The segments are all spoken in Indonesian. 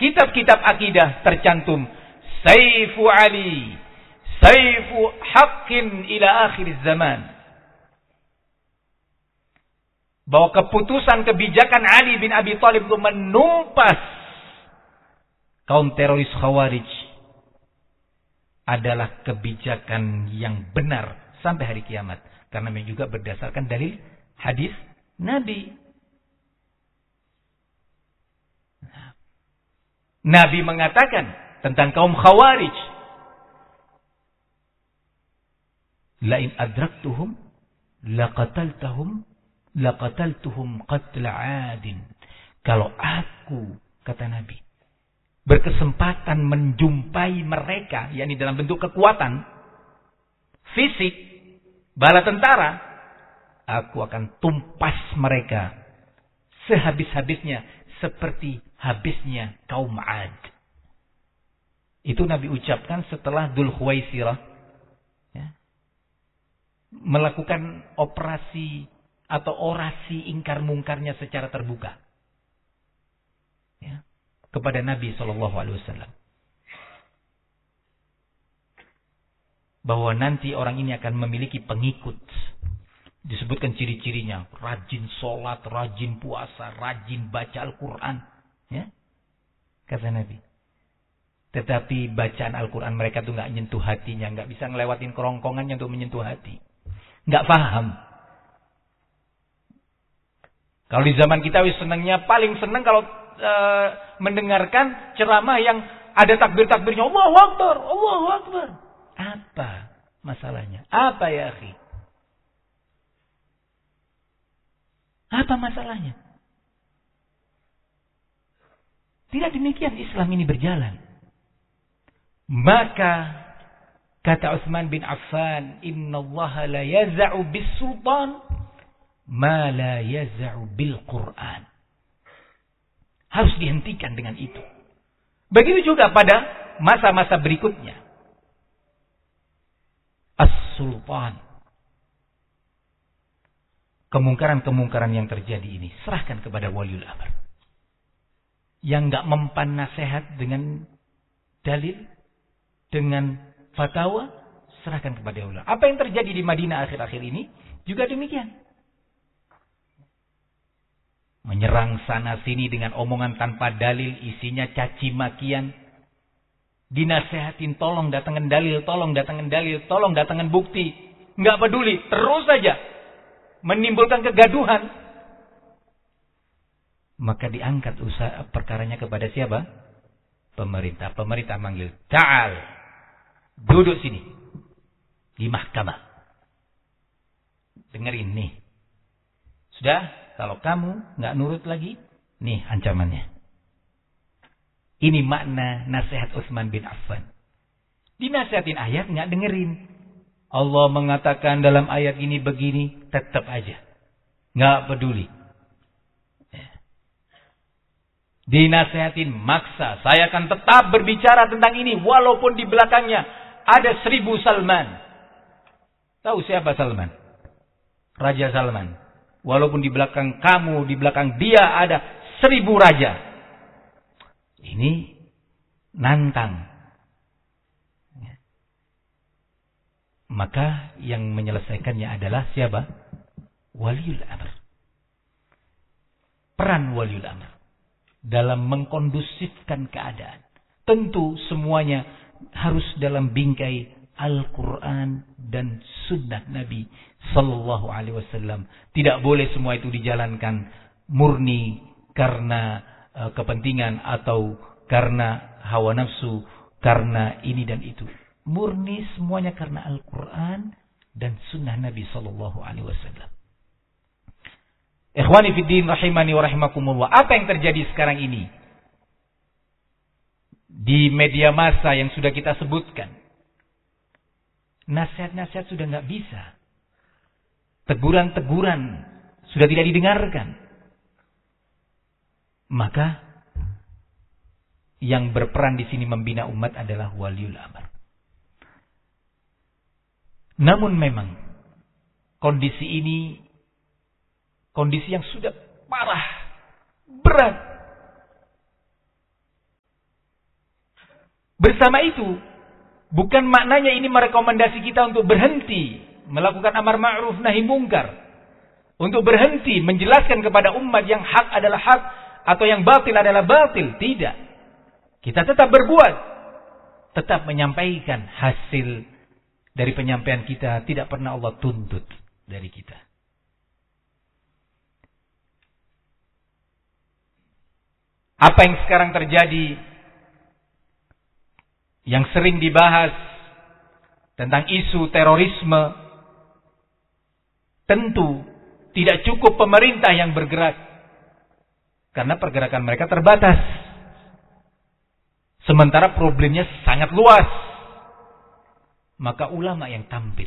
kitab-kitab akidah tercantum Saifu Ali, Saifu Haqqin ila akhir zaman. Bahwa keputusan kebijakan Ali bin Abi Thalib itu menumpas kaum teroris Khawarij adalah kebijakan yang benar sampai hari kiamat. Karena memang juga berdasarkan dalil hadis Nabi. Nabi mengatakan tentang kaum Khawarij, lain adraktuhum laqataltuhum qatla 'adin. Kalau aku, kata Nabi, berkesempatan menjumpai mereka, yakni dalam bentuk kekuatan fisik, bala tentara, aku akan tumpas mereka sehabis-habisnya seperti habisnya kaum 'Ad. Itu Nabi ucapkan setelah Dzul Khuwaisirah melakukan operasi atau orasi ingkar mungkarnya secara terbuka kepada Nabi SAW, bahwa nanti orang ini akan memiliki pengikut. Disebutkan ciri-cirinya, rajin sholat, rajin puasa, rajin baca Al-Quran, kata Nabi. Tetapi bacaan Al-Quran mereka tuh nggak nyentuh hatinya, nggak bisa ngelewatin kerongkongannya untuk menyentuh hati, nggak paham. Kalau di zaman kita senangnya, paling senang kalau mendengarkan ceramah yang ada takbir-takbirnya, Allahu Akbar, Allahu Akbar. Apa masalahnya? Apa ya akhi? Apa masalahnya? Tidak demikian Islam ini berjalan. Maka kata Utsman bin Affan, innallaha la yaz'u bis-sultan ma la yaz'u bil-Qur'an. Harus dihentikan dengan itu. Begitu juga pada masa-masa berikutnya. As-sultan. Kemungkaran-kemungkaran yang terjadi ini serahkan kepada waliul amr. Yang enggak mempan nasihat dengan dalil, dengan fatwa, serahkan kepada ulama. Apa yang terjadi di Madinah akhir-akhir ini juga demikian. Menyerang sana sini dengan omongan tanpa dalil, isinya caci makian. Dinasehatin, tolong datangkan dalil, tolong datangkan dalil, tolong datangkan bukti. Enggak peduli, terus saja menimbulkan kegaduhan. Maka diangkat usaha perkaranya kepada siapa? Pemerintah. Pemerintah manggil, ta'al, duduk sini di mahkamah. Dengerin nih. Sudah, kalau kamu nggak nurut lagi, nih ancamannya. Ini makna nasihat Utsman bin Affan. Dinasihatin ayat nggak dengerin. Allah mengatakan dalam ayat ini begini, tetap aja nggak peduli. Dinasihatin maksa, saya akan tetap berbicara tentang ini walaupun di belakangnya ada 1000 Salman. Tahu siapa Salman? Raja Salman. Walaupun di belakang kamu, di belakang dia ada 1000 raja. Ini nantang. Maka yang menyelesaikannya adalah siapa? Waliul amr. Peran waliul amr dalam mengkondusifkan keadaan. Tentu semuanya harus dalam bingkai Al-Quran dan Sunnah Nabi Sallallahu Alaihi Wasallam. Tidak boleh semua itu dijalankan murni karena kepentingan atau karena hawa nafsu, karena ini dan itu. Murni semuanya karena Al-Quran dan Sunnah Nabi Sallallahu Alaihi Wasallam. Ikhwani fiddin rahimani wa rahimakumullah. Apa yang terjadi sekarang ini di media massa yang sudah kita sebutkan? Nasihat-nasihat sudah nggak bisa. Teguran-teguran sudah tidak didengarkan. Maka yang berperan di sini membina umat adalah waliul amr. Namun memang kondisi ini kondisi yang sudah parah, berat. Bersama itu, bukan maknanya ini merekomendasi kita untuk berhenti melakukan amar ma'ruf nahi mungkar, untuk berhenti menjelaskan kepada umat yang hak adalah hak atau yang batil adalah batil. Tidak. Kita tetap berbuat, tetap menyampaikan hasil dari penyampaian kita. Tidak pernah Allah tuntut dari kita. Apa yang sekarang terjadi, yang sering dibahas tentang isu terorisme, tentu tidak cukup pemerintah yang bergerak, karena pergerakan mereka terbatas. Sementara problemnya sangat luas. Maka ulama yang tampil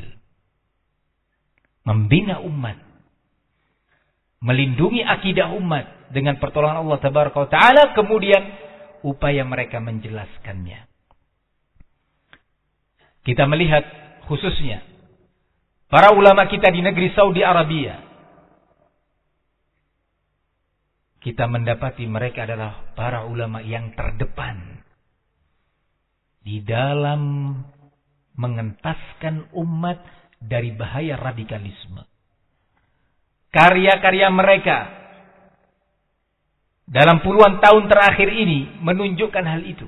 membina umat, melindungi akidah umat dengan pertolongan Allah Tabaraka wa Ta'ala, kemudian upaya mereka menjelaskannya. Kita melihat khususnya para ulama kita di negeri Saudi Arabia. Kita mendapati mereka adalah para ulama yang terdepan di dalam mengentaskan umat dari bahaya radikalisme. Karya-karya mereka dalam puluhan tahun terakhir ini menunjukkan hal itu.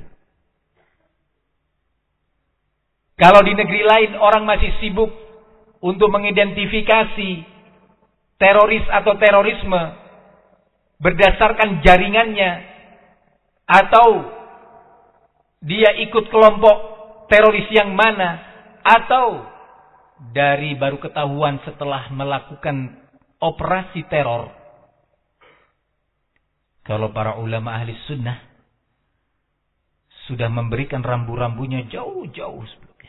Kalau di negeri lain orang masih sibuk untuk mengidentifikasi teroris atau terorisme berdasarkan jaringannya, atau dia ikut kelompok teroris yang mana, atau dari baru ketahuan setelah melakukan operasi teror. Kalau para ulama ahli sunnah sudah memberikan rambu-rambunya jauh-jauh sebelumnya.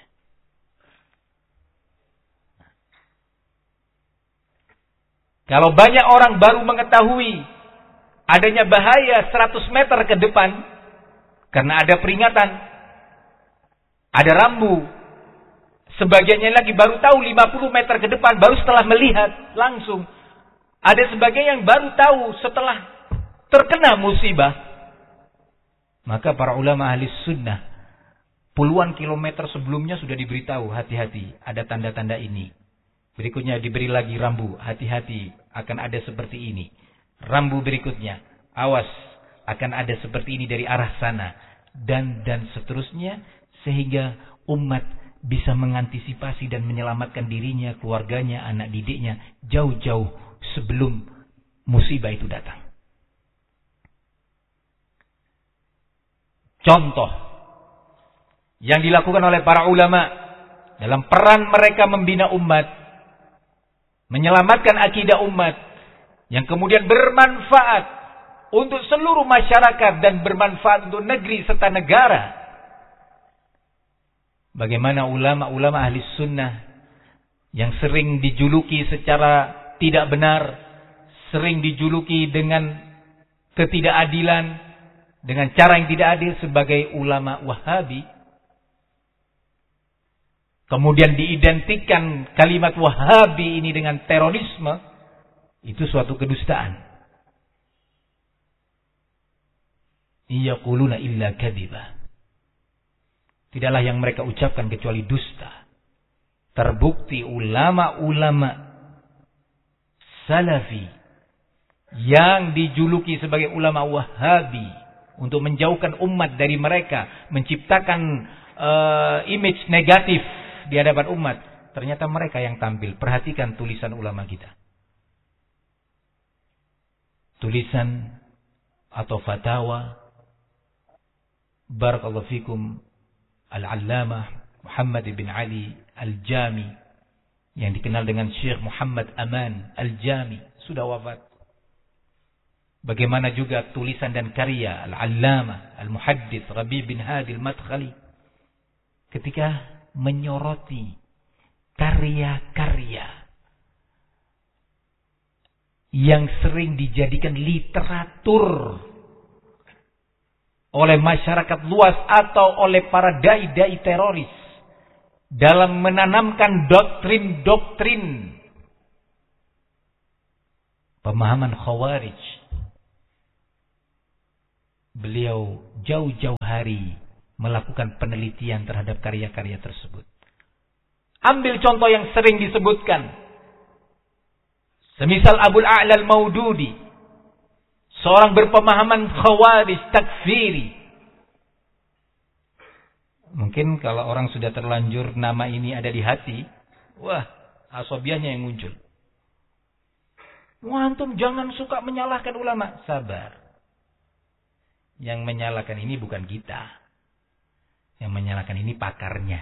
Kalau banyak orang baru mengetahui adanya bahaya 100 meter ke depan, karena ada peringatan, ada rambu. Sebagiannya lagi baru tahu 50 meter ke depan, baru setelah melihat langsung. Ada sebagian yang baru tahu setelah terkena musibah. Maka para ulama ahli sunnah puluhan kilometer sebelumnya sudah diberitahu, hati-hati, ada tanda-tanda ini. Berikutnya diberi lagi rambu, hati-hati, akan ada seperti ini. Rambu berikutnya, awas, akan ada seperti ini dari arah sana. Dan seterusnya, sehingga umat bisa mengantisipasi dan menyelamatkan dirinya, keluarganya, anak didiknya jauh-jauh sebelum musibah itu datang. Contoh yang dilakukan oleh para ulama dalam peran mereka membina umat, menyelamatkan akidah umat, yang kemudian bermanfaat untuk seluruh masyarakat dan bermanfaat untuk negeri serta negara. Bagaimana ulama-ulama ahli sunnah yang sering dijuluki secara tidak benar, sering dijuluki dengan ketidakadilan, dengan cara yang tidak adil sebagai ulama Wahabi. Kemudian diidentikan kalimat Wahabi ini dengan terorisme. Itu suatu kedustaan. Yaquluna illa kadhiba. Tidaklah yang mereka ucapkan kecuali dusta. Terbukti ulama-ulama Salafi yang dijuluki sebagai ulama Wahabi untuk menjauhkan umat dari mereka, menciptakan image negatif di hadapan umat, ternyata mereka yang tampil. Perhatikan tulisan ulama kita. Tulisan atau fatwa barakallahu fikum Al-Allamah Muhammad bin Ali Al-Jami, yang dikenal dengan Syekh Muhammad Aman Al-Jami, sudah wafat. Bagaimana juga tulisan dan karya Al-Allamah Al-Muhaddits Rabi bin Hadi Al-Madkhali ketika menyoroti karya-karya yang sering dijadikan literatur oleh masyarakat luas atau oleh para dai-dai teroris dalam menanamkan doktrin-doktrin pemahaman Khawarij. Beliau jauh-jauh hari melakukan penelitian terhadap karya-karya tersebut. Ambil contoh yang sering disebutkan. Semisal Abul A'la al-Maududi, seorang berpemahaman khawarij takfiri. Mungkin kalau orang sudah terlanjur nama ini ada di hati, wah, asobianya yang muncul. Wah, antum jangan suka menyalahkan ulama. Sabar. Yang menyalahkan ini bukan kita. Yang menyalahkan ini pakarnya.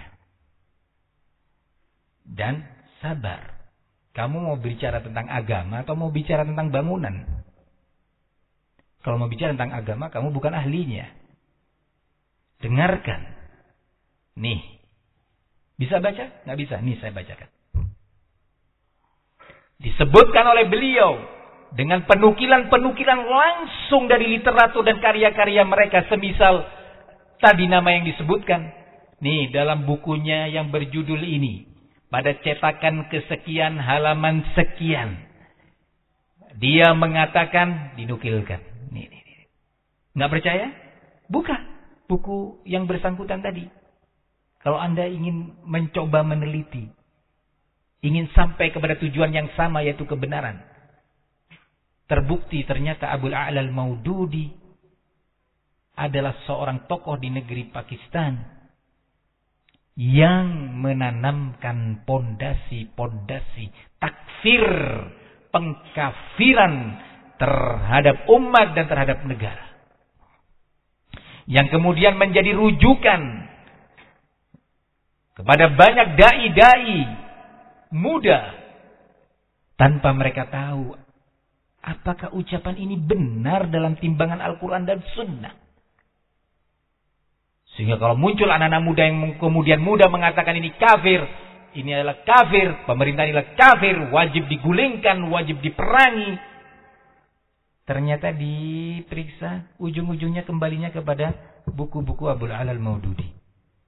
Dan sabar. Kamu mau bicara tentang agama atau mau bicara tentang bangunan? Kalau mau bicara tentang agama, kamu bukan ahlinya. Dengarkan. Nih. Bisa baca? Nggak bisa. Nih saya bacakan. Disebutkan oleh beliau dengan penukilan-penukilan langsung dari literatur dan karya-karya mereka, semisal tadi nama yang disebutkan. Nih, dalam bukunya yang berjudul ini, pada cetakan kesekian halaman sekian, dia mengatakan, dinukilkan. Nih. Nggak percaya? Buka buku yang bersangkutan tadi. Kalau Anda ingin mencoba meneliti, ingin sampai kepada tujuan yang sama, yaitu kebenaran. Terbukti ternyata Abul A'la al-Maududi adalah seorang tokoh di negeri Pakistan yang menanamkan pondasi-pondasi takfir, pengkafiran terhadap umat dan terhadap negara. Yang kemudian menjadi rujukan kepada banyak dai-dai muda tanpa mereka tahu apakah ucapan ini benar dalam timbangan Al-Quran dan Sunnah. Sehingga kalau muncul anak-anak muda yang kemudian muda mengatakan ini kafir, ini adalah kafir, pemerintah ini adalah kafir, wajib digulingkan, wajib diperangi. Ternyata diperiksa, ujung-ujungnya kembalinya kepada buku-buku Abul A'la al-Maududi.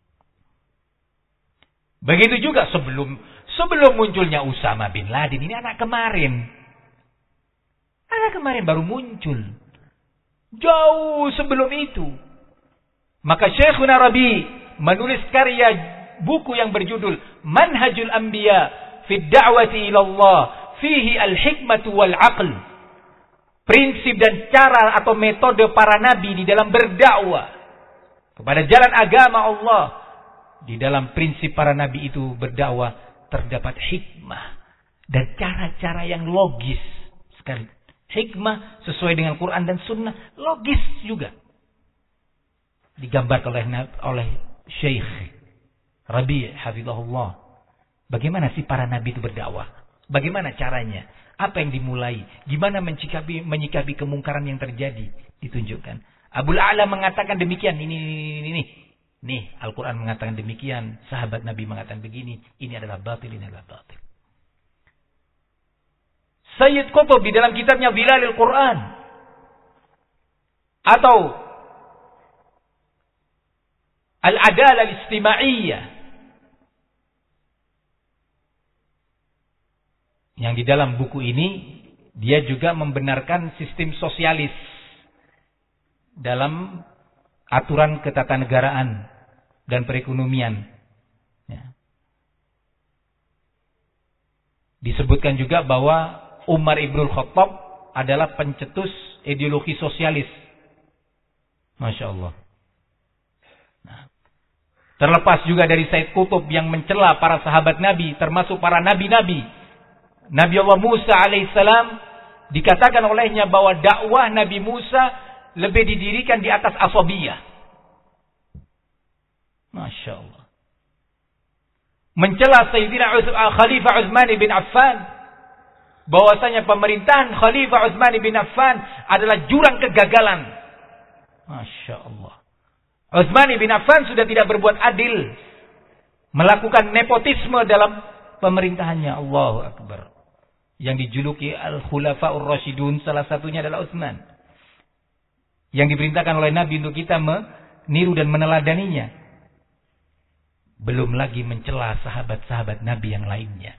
Begitu juga sebelum munculnya Usama bin Laden, ini anak kemarin. Anak kemarin baru muncul. Jauh sebelum itu. Maka Syekhuna Rabi menulis karya buku yang berjudul Manhajul Anbiya fi Da'wati ila Allah fihi al-hikmatu wal aql. Prinsip dan cara atau metode para nabi di dalam berdakwah kepada jalan agama Allah. Di dalam prinsip para nabi itu berdakwah terdapat hikmah dan cara-cara yang logis sekali. Hikmah sesuai dengan Quran dan Sunnah, logis juga. Digambarkan oleh Syekh Rabi' hafizahullah. Bagaimana sih para nabi itu berdakwah? Bagaimana caranya? Apa yang dimulai? Gimana menyikapi kemungkaran yang terjadi? Ditunjukkan. Abul A'la mengatakan demikian. Ini. Nih, Al-Quran mengatakan demikian. Sahabat Nabi mengatakan begini. Ini adalah batil, ini adalah batil. Sayyid Qutb di dalam kitabnya Zilalil Quran. Atau Al-Adalah Al-Istimaiyah. Yang di dalam buku ini, dia juga membenarkan sistem sosialis dalam aturan ketatanegaraan dan perekonomian. Ya. Disebutkan juga bahwa Umar Ibnul Khattab adalah pencetus ideologi sosialis. Masya Allah. Nah, terlepas juga dari Sayyid Qutb yang mencela para sahabat Nabi, termasuk para nabi-nabi. Nabi Allah Musa alaihissalam dikatakan olehnya bahwa dakwah Nabi Musa lebih didirikan di atas asabiyah. Masya Allah. Mencela Sayyidina Khalifah Utsman bin Affan, bahwasanya pemerintahan Khalifah Utsman bin Affan adalah jurang kegagalan. Masya Allah. Utsman bin Affan sudah tidak berbuat adil, melakukan nepotisme dalam pemerintahannya. Allahu Akbar. Yang dijuluki Al-Khulafaur Rasyidun, salah satunya adalah Utsman. Yang diperintahkan oleh Nabi untuk kita meniru dan meneladaninya. Belum lagi mencela sahabat-sahabat Nabi yang lainnya.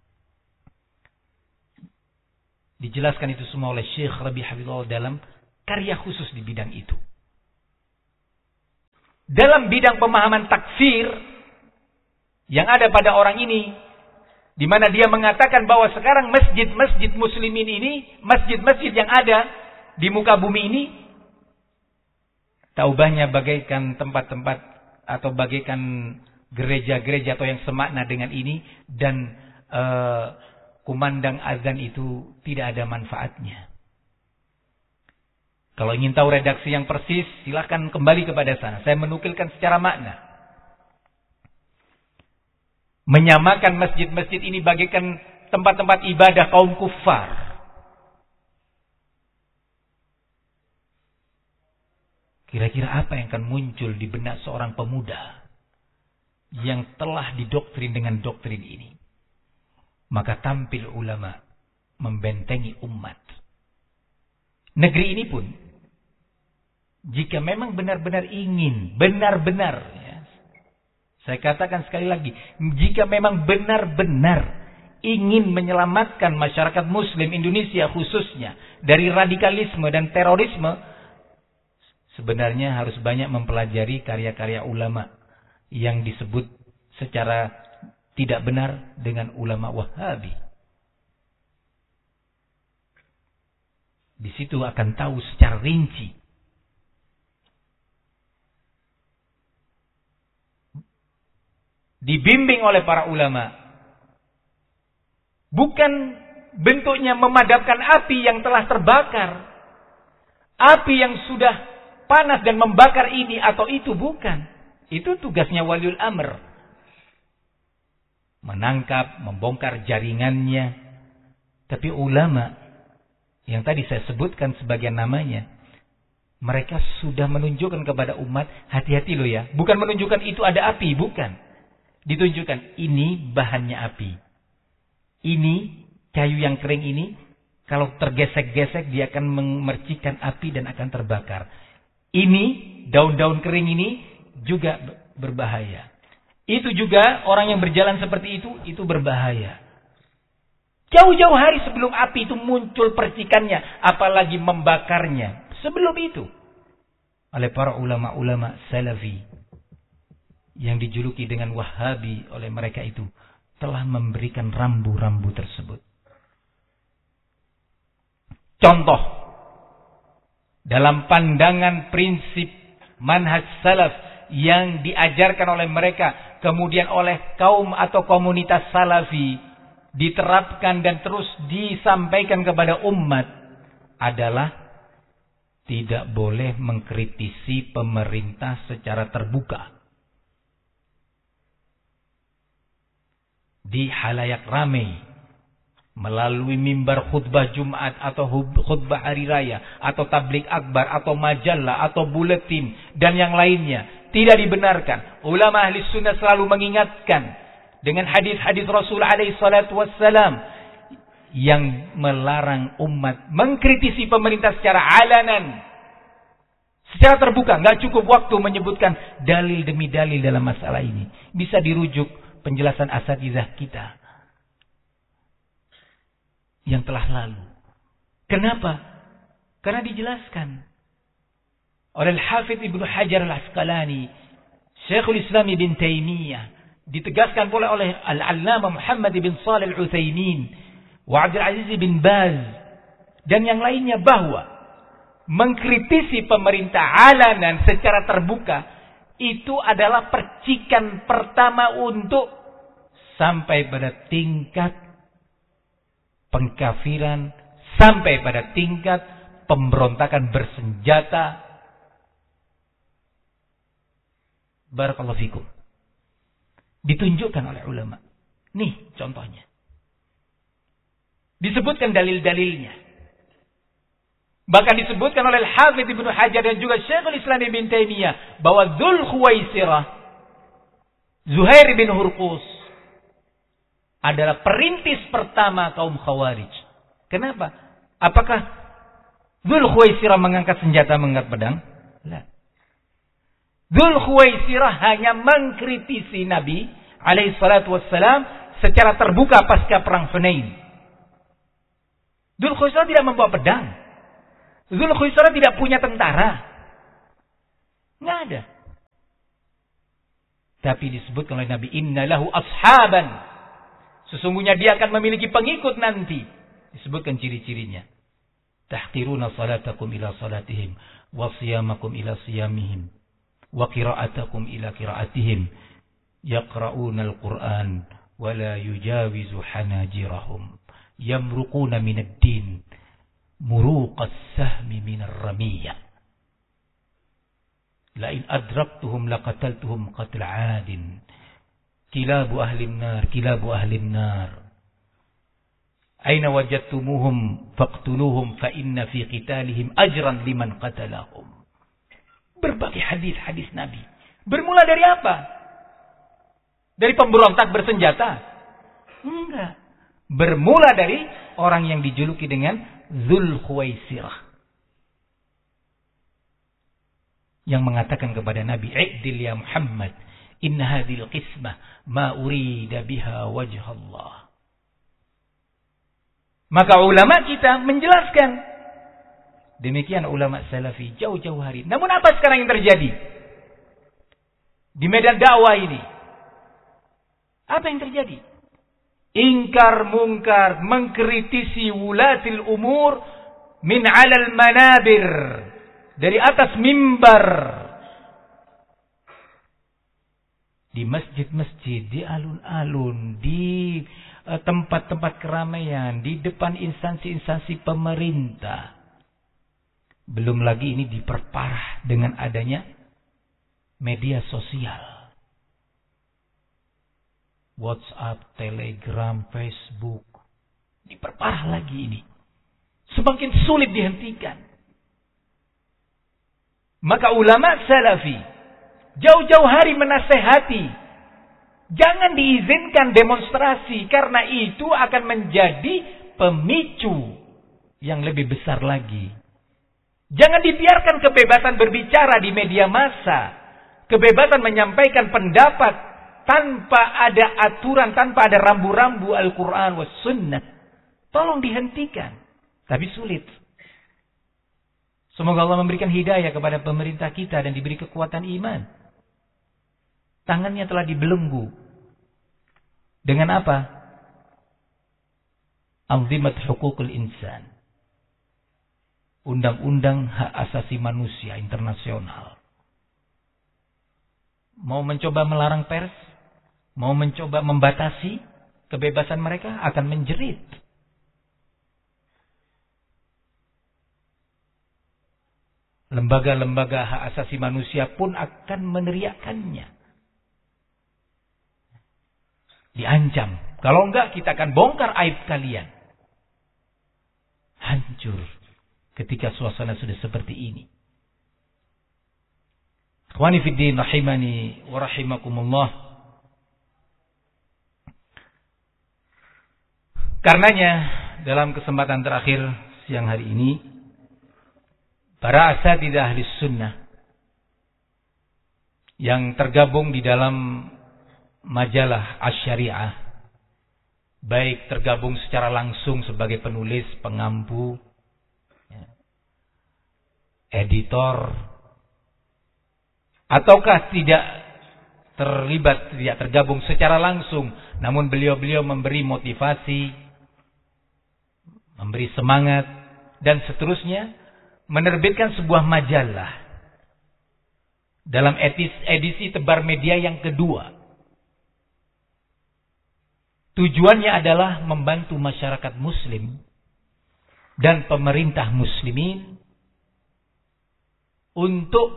Dijelaskan itu semua oleh Syekh Rabi' Hafizahullah dalam karya khusus di bidang itu. dalam bidang pemahaman takfir yang ada pada orang ini, di mana dia mengatakan bahwa sekarang masjid-masjid muslimin ini, masjid-masjid yang ada di muka bumi ini, taubahnya bagaikan tempat-tempat atau bagaikan gereja-gereja atau yang semakna dengan ini, dan kumandang azan itu tidak ada manfaatnya. Kalau ingin tahu redaksi yang persis, silakan kembali kepada sana. Saya menukilkan secara makna. Menyamakan masjid-masjid ini bagaikan tempat-tempat ibadah kaum kufar. Kira-kira apa yang akan muncul di benak seorang pemuda yang telah didoktrin dengan doktrin ini? Maka tampil ulama membentengi umat. Negeri ini pun, jika memang benar-benar ingin, benar-benar, ya, saya katakan sekali lagi, jika memang benar-benar ingin menyelamatkan masyarakat muslim Indonesia khususnya dari radikalisme dan terorisme, sebenarnya harus banyak mempelajari karya-karya ulama yang disebut secara tidak benar dengan ulama Wahabi. Di situ akan tahu secara rinci dibimbing oleh para ulama. Bukan bentuknya memadamkan api yang telah terbakar. Api yang sudah panas dan membakar ini atau itu, bukan. Itu tugasnya waliul amr. Menangkap, membongkar jaringannya. Tapi ulama yang tadi saya sebutkan sebagian namanya, mereka sudah menunjukkan kepada umat, hati-hati loh ya. Bukan menunjukkan itu ada api, bukan. Ditunjukkan ini bahannya api. Ini kayu yang kering ini, kalau tergesek-gesek dia akan memercikan api dan akan terbakar. Ini daun-daun kering ini juga berbahaya. Itu juga orang yang berjalan seperti itu berbahaya. Jauh-jauh hari sebelum api itu muncul percikannya, apalagi membakarnya. Sebelum itu, oleh para ulama-ulama salafi yang dijuluki dengan Wahabi oleh mereka itu, telah memberikan rambu-rambu tersebut. Contoh, dalam pandangan prinsip manhaj salaf yang diajarkan oleh mereka, kemudian oleh kaum atau komunitas salafi, diterapkan dan terus disampaikan kepada umat, adalah tidak boleh mengkritisi pemerintah secara terbuka. Di halayak ramai, melalui mimbar khutbah Jumat atau khutbah hari raya, atau tablik akbar, atau majalah, atau buletin, dan yang lainnya. Tidak dibenarkan. Ulama ahli sunnah selalu mengingatkan dengan hadis-hadis Rasul alaihi salatu wassalam yang melarang umat mengkritisi pemerintah secara alanan, secara terbuka. Nggak cukup waktu menyebutkan dalil demi dalil dalam masalah ini. Bisa dirujuk penjelasan asatizah kita yang telah lalu. Kenapa? Karena dijelaskan oleh Al-Hafidh Ibnu Hajar Al-Asqalani, Syekhul Islam Ibn Taimiyah, ditegaskan pula oleh Al-Allamah Muhammad bin Shalih Al-Utsaimin wa Abdul Aziz bin Baz dan yang lainnya, bahwa mengkritisi pemerintah alanan secara terbuka itu adalah percikan pertama untuk sampai pada tingkat pengkafiran, sampai pada tingkat pemberontakan bersenjata. Barakallahu fikum. Ditunjukkan oleh ulama. Nih contohnya. Disebutkan dalil-dalilnya. Bahkan disebutkan oleh Al-Hafidh Ibnu Hajar dan juga Syekhul Islam Ibn Taimiyah bahwa Dzul Khuwaisirah, Zuhair bin Hurqus, adalah perintis pertama kaum Khawarij. Kenapa? Apakah Dzul Khuwaisirah mengangkat senjata, mengangkat pedang? Tidak. Dzul Khuwaisirah hanya mengkritisi Nabi alaihi salatu wassalam secara terbuka pasca perang Hunain. Dzul Khuwaisirah tidak membawa pedang. Dzul Khuwaisirah tidak punya tentara. Nggak ada. Tapi disebutkan oleh Nabi, inna lahu ashaban. Sesungguhnya dia akan memiliki pengikut nanti. Disebutkan ciri-cirinya. Tahqiruna salatakum ila salatihim. Wa siyamakum ila siyamihim. Wa qira'atakum ila qira'atihim. Yaqra'una al-Quran. Wa la yujawizu hanajirahum. Yamruquna minad din. Muruqas sahmi minar ramiyah. Lain adraktuhum laqataltuhum qatl 'adin. Kilabu ahlim nar, kilabu ahlim nar. Aina wajadtumuhum faqtuluhum fa inna fi qitalihim ajran liman qatalahum. Berbagai hadis-hadis Nabi. Bermula dari apa? Dari pemberontak bersenjata? Enggak. Bermula dari orang yang dijuluki dengan Dzul Khuwaisirah. Yang mengatakan kepada Nabi, "I'dil ya Muhammad, inna hadhil qismah ma urida biha wajh Allah." Maka ulama kita menjelaskan. Demikian ulama salafi jauh-jauh hari. Namun apa sekarang yang terjadi? Di medan dakwah ini. Apa yang terjadi? Ingkar mungkar, mengkritisi wulatil umur min 'alal manabir. Dari atas mimbar. Di masjid-masjid, di alun-alun, di tempat-tempat keramaian, di depan instansi-instansi pemerintah. Belum lagi ini diperparah dengan adanya media sosial. WhatsApp, Telegram, Facebook. Diperparah lagi ini. Semakin sulit dihentikan. Maka ulama salafi jauh-jauh hari menasehati, jangan diizinkan demonstrasi karena itu akan menjadi pemicu yang lebih besar lagi. Jangan dibiarkan kebebasan berbicara di media massa, kebebasan menyampaikan pendapat tanpa ada aturan, tanpa ada rambu-rambu Al-Quran was sunnah. Tolong dihentikan, tapi sulit. Semoga Allah memberikan hidayah kepada pemerintah kita dan diberi kekuatan iman. Tangannya telah dibelenggu. Dengan apa? Anzimat Hukukul Insan. Undang-undang hak asasi manusia internasional. Mau mencoba melarang pers, mau mencoba membatasi kebebasan mereka, akan menjerit. Lembaga-lembaga hak asasi manusia pun akan meneriakannya. Diancam. Kalau enggak, kita akan bongkar aib kalian. Hancur ketika suasana sudah seperti ini. Ikhwani fiddin rahimani wa rahimakumullah. Karenanya, dalam kesempatan terakhir siang hari ini, para asatidzah ahli sunnah yang tergabung di dalam majalah Asy-Syariah, baik tergabung secara langsung sebagai penulis, pengampu, editor, ataukah tidak terlibat, tidak tergabung secara langsung, namun beliau-beliau memberi motivasi, memberi semangat, dan seterusnya, menerbitkan sebuah majalah dalam edisi tebar media yang kedua. Tujuannya adalah membantu masyarakat muslim dan pemerintah muslimin untuk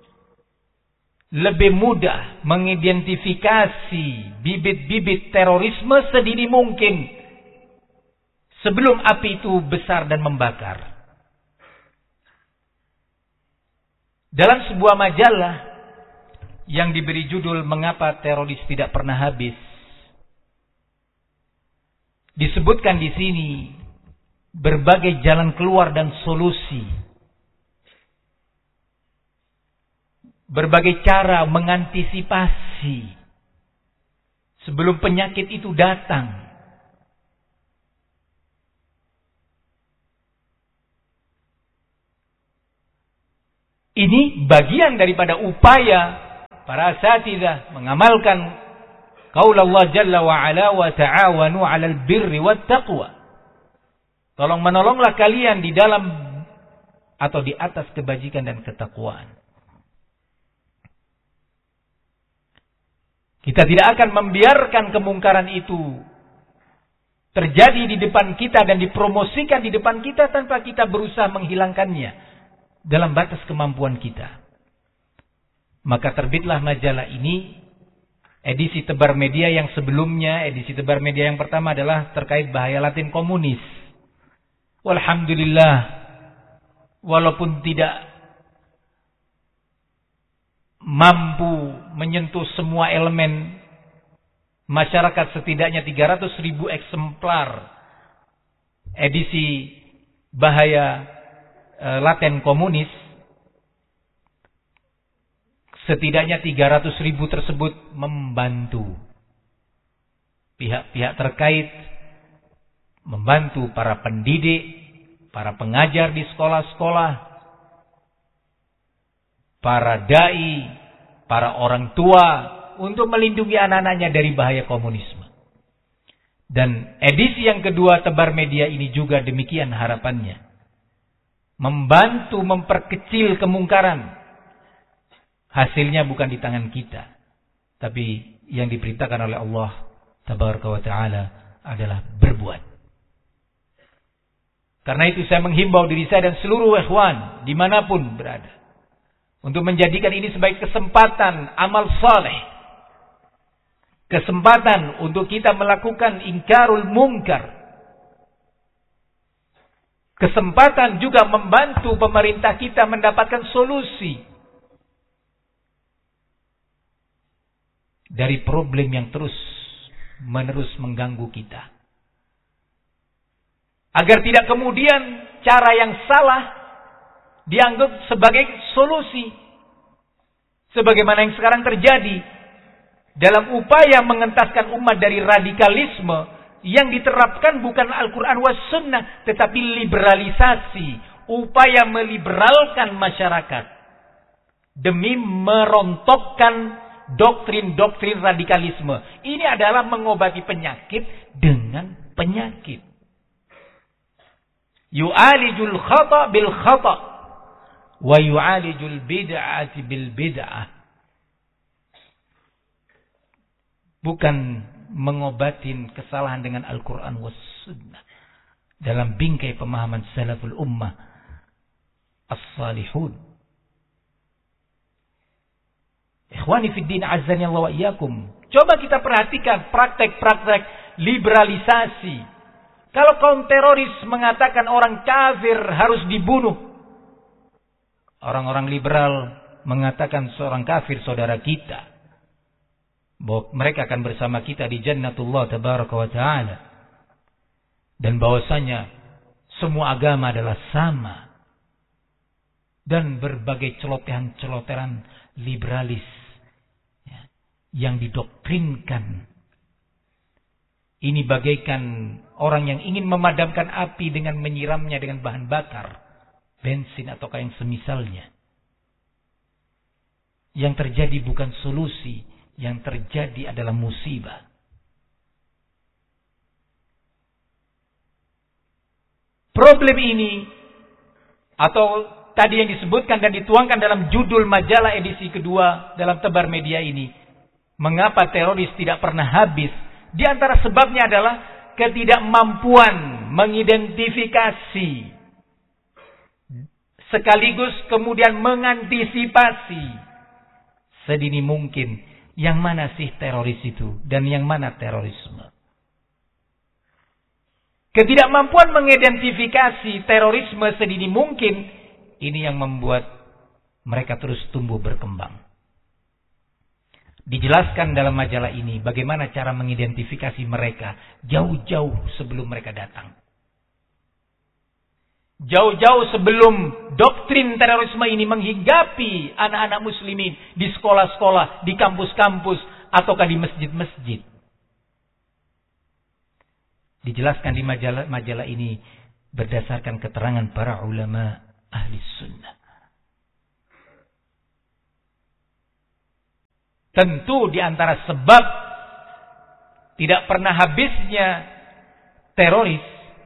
lebih mudah mengidentifikasi bibit-bibit terorisme sedini mungkin sebelum api itu besar dan membakar. Dalam sebuah majalah yang diberi judul "Mengapa Teroris Tidak Pernah Habis", disebutkan di sini berbagai jalan keluar dan solusi, berbagai cara mengantisipasi sebelum penyakit itu datang. Ini bagian daripada upaya para asatidzah mengamalkan qaul Allah Jalla wa Ala wa ta'awanu 'alal birri wat taqwa. Tolong menolonglah kalian di dalam atau di atas kebajikan dan ketakwaan. Kita tidak akan membiarkan kemungkaran itu terjadi di depan kita dan dipromosikan di depan kita tanpa kita berusaha menghilangkannya dalam batas kemampuan kita. Maka terbitlah majalah ini, edisi tebar media yang sebelumnya, edisi tebar media yang pertama adalah terkait bahaya Latin komunis. Walhamdulillah, walaupun tidak mampu menyentuh semua elemen masyarakat, setidaknya 300.000 eksemplar edisi bahaya Latin komunis, setidaknya 300.000 tersebut membantu pihak-pihak terkait, membantu para pendidik, para pengajar di sekolah-sekolah, para dai, para orang tua, untuk melindungi anak-anaknya dari bahaya komunisme. Dan edisi yang kedua tebar media ini juga demikian harapannya. Membantu memperkecil kemungkaran. Hasilnya bukan di tangan kita, tapi yang diperintahkan oleh Allah Tabaraka wa Ta'ala adalah berbuat. Karena itu saya menghimbau diri saya dan seluruh ikhwan dimanapun berada untuk menjadikan ini sebagai kesempatan amal saleh. Kesempatan untuk kita melakukan ingkarul munkar. Kesempatan juga membantu pemerintah kita mendapatkan solusi dari problem yang terus menerus mengganggu kita. Agar tidak kemudian cara yang salah dianggap sebagai solusi. Sebagaimana yang sekarang terjadi. Dalam upaya mengentaskan umat dari radikalisme yang diterapkan bukan Al-Quran was Sunnah, tetapi liberalisasi, upaya meliberalkan masyarakat demi merontokkan doktrin-doktrin radikalisme. Ini adalah mengobati penyakit dengan penyakit. Yu'alijul khata' bil khata' wa yu'alijul bid'ati bil bid'ah. Bukan mengobatin kesalahan dengan Al-Quran was Sunnah. Dalam bingkai pemahaman salaful ummah as-salihun. Ikhwani fiddin azzani Allah wa iyyakum. Coba kita perhatikan praktek-praktek liberalisasi. Kalau kaum teroris mengatakan orang kafir harus dibunuh. Orang-orang liberal mengatakan seorang kafir saudara kita. Bahwa mereka akan bersama kita di jannatullah tabaraka wa ta'ala. Dan bahwasanya semua agama adalah sama. Dan berbagai celotehan-celotehan liberalis ya, yang didoktrinkan. Ini bagaikan orang yang ingin memadamkan api dengan menyiramnya dengan bahan bakar, bensin ataukah yang semisalnya. Yang terjadi bukan solusi, yang terjadi adalah musibah. Problem ini atau tadi yang disebutkan dan dituangkan dalam judul majalah edisi kedua dalam tebar media ini, mengapa teroris tidak pernah habis? Di antara sebabnya adalah ketidakmampuan mengidentifikasi sekaligus kemudian mengantisipasi sedini mungkin yang mana sih teroris itu dan yang mana terorisme. Ketidakmampuan mengidentifikasi terorisme sedini mungkin ini yang membuat mereka terus tumbuh berkembang. Dijelaskan dalam majalah ini bagaimana cara mengidentifikasi mereka jauh-jauh sebelum mereka datang. Jauh-jauh sebelum doktrin terorisme ini menghinggapi anak-anak muslimin di sekolah-sekolah, di kampus-kampus, ataukah di masjid-masjid. Dijelaskan di majalah ini berdasarkan keterangan para ulama ahli sunnah. Tentu di antara sebab tidak pernah habisnya teroris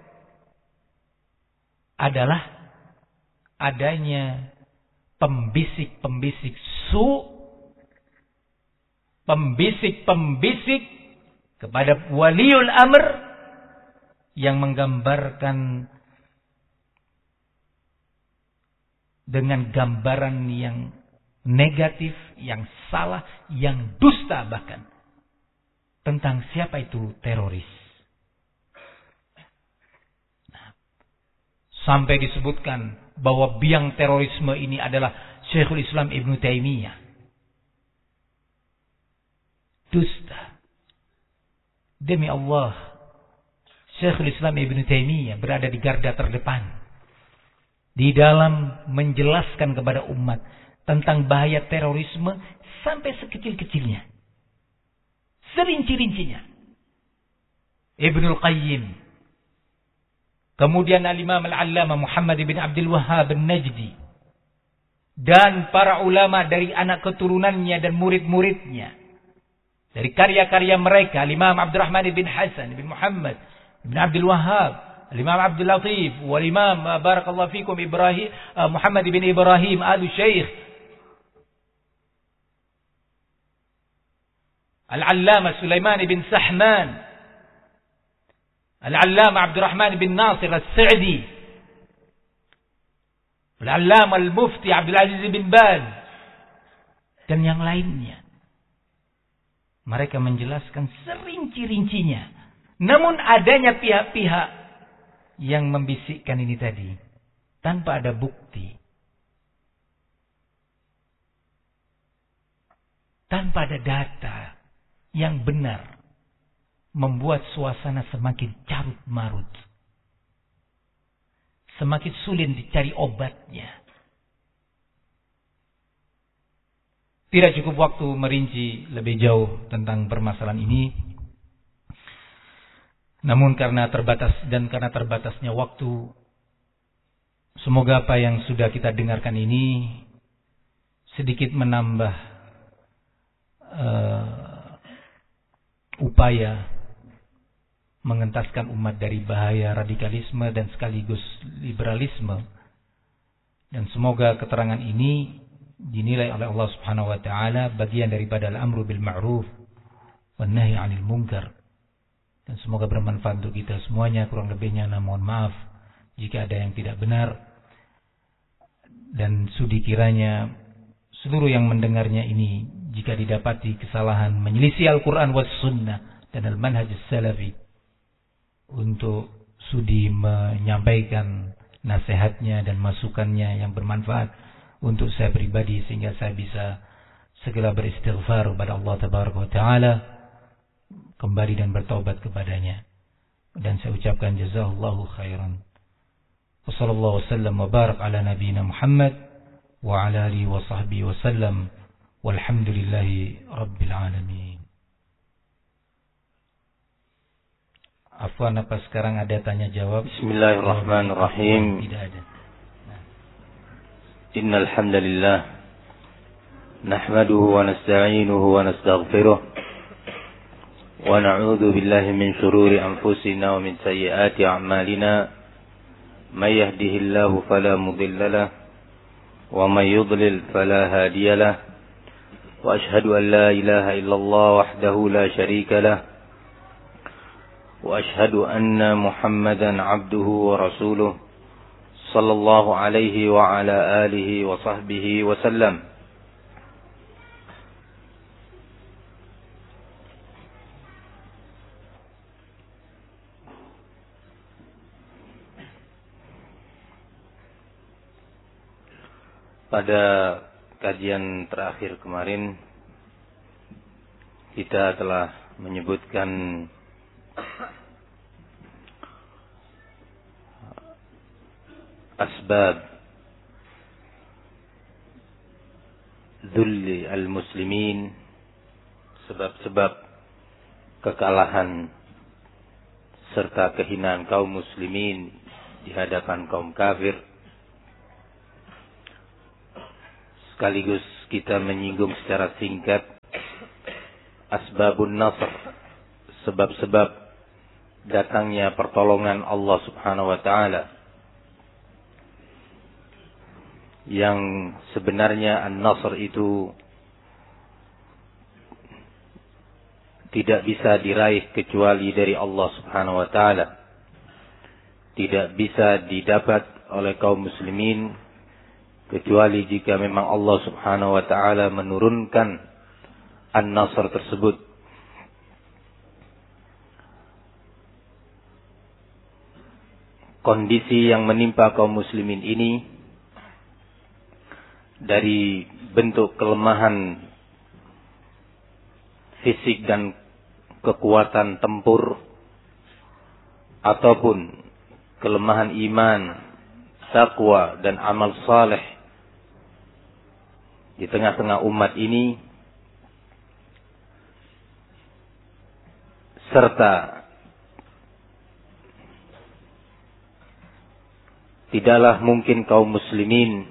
adalah adanya pembisik-pembisik pembisik-pembisik kepada waliul amr yang menggambarkan dengan gambaran yang negatif, yang salah, yang dusta bahkan tentang siapa itu teroris. Sampai disebutkan bahwa biang terorisme ini adalah Syekhul Islam Ibnu Taimiyah. Dusta. Demi Allah, Syekhul Islam Ibnu Taimiyah berada di garda terdepan di dalam menjelaskan kepada umat tentang bahaya terorisme sampai sekecil-kecilnya, serinci-rincinya. Ibnul Qayyim, kemudian Al-Imam Al-Allamah Muhammad bin Abdul Wahhab An-Najdi, dan para ulama dari anak keturunannya dan murid-muridnya, dari karya-karya mereka, Al-Imam Abdurrahman bin Hasan bin Muhammad bin Abdul Wahhab, Al-Imam Abdul Latif, wal-Imam barakallahu fikum Muhammad bin Ibrahim Al-Syeikh, Al-Allamah Sulaiman bin Sahman, Al-Allamah Abdurrahman bin Nasir As-Sa'di, Al-Allamah Al-Mufti Abdul Aziz bin Baz, dan yang lainnya. Mereka menjelaskan serinci-rincinya. Namun adanya pihak-pihak yang membisikkan ini tadi tanpa ada bukti, tanpa ada data yang benar, membuat suasana semakin carut marut, semakin sulit dicari obatnya. Tidak cukup waktu merinci lebih jauh tentang permasalahan ini. Namun karena terbatasnya waktu, semoga apa yang sudah kita dengarkan ini sedikit menambah upaya mengentaskan umat dari bahaya radikalisme dan sekaligus liberalisme. Dan semoga keterangan ini dinilai oleh Allah Subhanahu wa taala bagian daripada al-amru bil ma'ruf wan nahi 'anil munkar. Dan semoga bermanfaat untuk kita semuanya. Kurang lebihnya mohon maaf jika ada yang tidak benar. Dan sudi kiranya seluruh yang mendengarnya ini, jika didapati kesalahan menyelisih Al-Quran was sunnah dan al-manhaj salafi, untuk sudi menyampaikan nasihatnya dan masukannya yang bermanfaat untuk saya pribadi, sehingga saya bisa segera beristighfar kepada Allah Tabaraka wa Ta'ala, kembali dan bertaubat kepadanya. Dan saya ucapkan jazakallahu khairan. Wa sallallahu wasallam wa barak ala nabiyyina Muhammad wa ala alihi wa sahbihi wa sallam, walhamdulillahi rabbil alamin. Afwan, apa sekarang ada tanya jawab? Bismillahirrahmanirrahim. Tidak ada. Innal hamdalillah nahmaduhu wa nasta'inuhu wa nastaghfiruh wa na'udzu billahi min shururi anfusina wa min sayyiati a'malina. May yahdihillahu fala mudilla lahu wa may yudlil fala hadiya lahu. Wa ashhadu an la ilaha illallah wahdahu la syarika lahu wa ashhadu anna Muhammadan 'abduhu wa rasuluh sallallahu alaihi wa ala alihi wa sahbihi wa sallam. Pada kajian terakhir kemarin kita telah menyebutkan asbab dhulli al-muslimin, sebab-sebab kekalahan serta kehinaan kaum muslimin di hadapan kaum kafir. Sekaligus kita menyinggung secara singkat asbabun nasr, sebab-sebab datangnya pertolongan Allah Subhanahu wa taala. Yang sebenarnya an-nasr itu tidak bisa diraih kecuali dari Allah Subhanahu wa taala. Tidak bisa didapat oleh kaum muslimin kecuali jika memang Allah Subhanahu wa taala menurunkan an-nasr tersebut. Kondisi yang menimpa kaum muslimin ini dari bentuk kelemahan fisik dan kekuatan tempur ataupun kelemahan iman, taqwa dan amal saleh di tengah-tengah umat ini, serta tidaklah mungkin kaum muslimin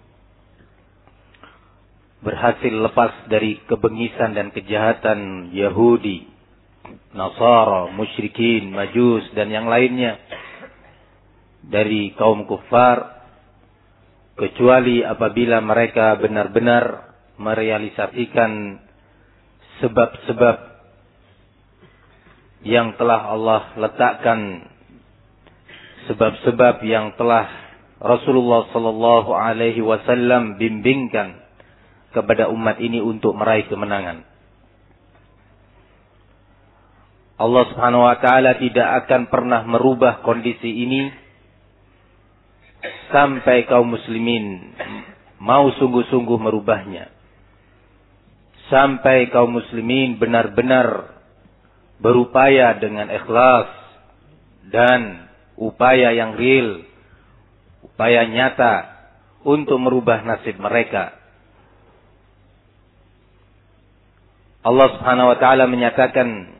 berhasil lepas dari kebengisan dan kejahatan Yahudi, Nasara, musyrikin, Majus dan yang lainnya dari kaum kufar, kecuali apabila mereka benar-benar merealisasikan sebab-sebab yang telah Allah letakkan, sebab-sebab yang telah Rasulullah sallallahu alaihi wasallam bimbingkan kepada umat ini untuk meraih kemenangan. Allah Subhanahu wa taala tidak akan pernah merubah kondisi ini sampai kaum muslimin mau sungguh-sungguh merubahnya. Sampai kaum muslimin benar-benar berupaya dengan ikhlas dan upaya yang real, upaya nyata untuk merubah nasib mereka. Allah Subhanahu wa taala menyatakan,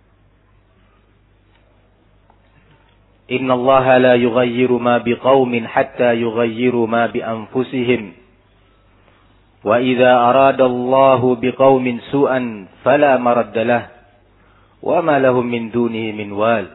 "Innallaha la yughayyiru ma biqaumin hatta yughayyiru ma bi anfusihim. Wa idza arada Allahu biqaumin su'an fala maradda lahu wa ma lahum min dunihi min wal."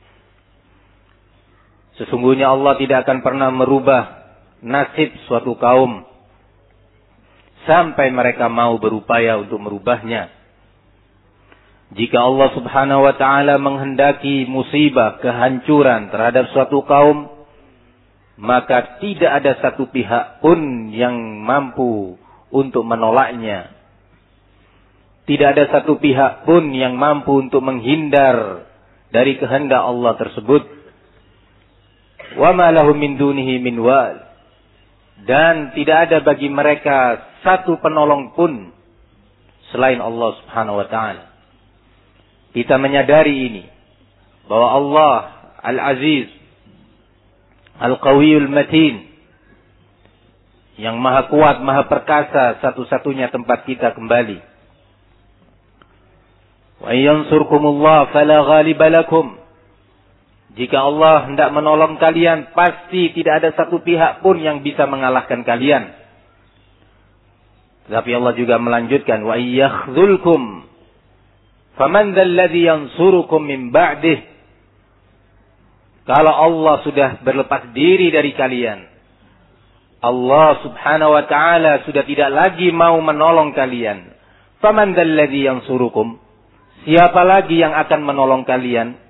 Sesungguhnya Allah tidak akan pernah merubah nasib suatu kaum sampai mereka mau berupaya untuk merubahnya. Jika Allah Subhanahu wa taala menghendaki musibah, kehancuran terhadap suatu kaum, maka tidak ada satu pihak pun yang mampu untuk menolaknya. Tidak ada satu pihak pun yang mampu untuk menghindar dari kehendak Allah tersebut. Wa ma lahum min dunihi min wal. Dan tidak ada bagi mereka satu penolong pun selain Allah Subhanahu wa taala. Kita menyadari ini, bahwa Allah Al-Aziz, Al-Qawiyul Matin, yang maha kuat, maha perkasa, satu-satunya tempat kita kembali. Wa yansurkumullah fala ghaliba lakum. Jika Allah hendak menolong kalian, pasti tidak ada satu pihak pun yang bisa mengalahkan kalian. Tapi Allah juga melanjutkan, wa yakhzulkum faman dzalladzi yansurukum min ba'dih. Kalau Allah sudah berlepas diri dari kalian, Allah Subhanahu wa taala sudah tidak lagi mau menolong kalian. Faman dzalladzi yansurukum? Siapa lagi yang akan menolong kalian?